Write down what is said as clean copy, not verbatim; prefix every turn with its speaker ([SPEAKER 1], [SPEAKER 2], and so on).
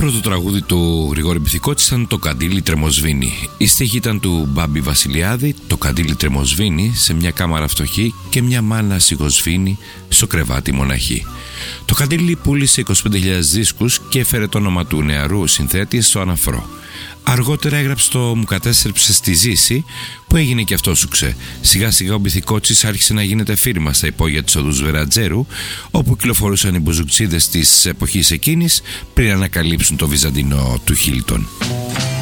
[SPEAKER 1] πρώτο τραγούδι του Γρηγόρη Μπιθικότσι ήταν «Το καντήλι τρεμοσβήνει». Η στίχη ήταν του Μπάμπη Βασιλιάδη. Το καντήλι τρεμοσβήνει σε μια κάμαρα φτωχή και μια μάνα σιγοσβήνει στο κρεβάτι μοναχή. Το καντήλι πούλησε 25.000 δίσκους και έφερε το όνομα του νεαρού συνθέτη στο αναφρό. Αργότερα έγραψε το «Μου κατέστρεψε στη Ζήση», που έγινε και αυτό σουξέ. Σιγά σιγά ο Μπιθικότσης άρχισε να γίνεται φίρμα στα υπόγεια της οδούς Βερατζέρου, όπου κυκλοφορούσαν οι μπουζουκτσίδες της εποχής εκείνης πριν ανακαλύψουν το βυζαντινό του Χίλτον.